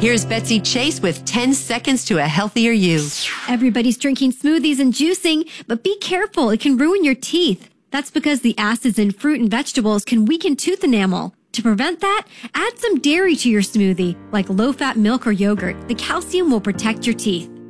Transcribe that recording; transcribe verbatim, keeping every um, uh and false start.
Here's Betsy Chase with ten seconds to a healthier you. Everybody's drinking smoothies and juicing, but be careful. It can ruin your teeth. That's because the acids in fruit and vegetables can weaken tooth enamel. To prevent that, add some dairy to your smoothie, like low-fat milk or yogurt. The calcium will protect your teeth.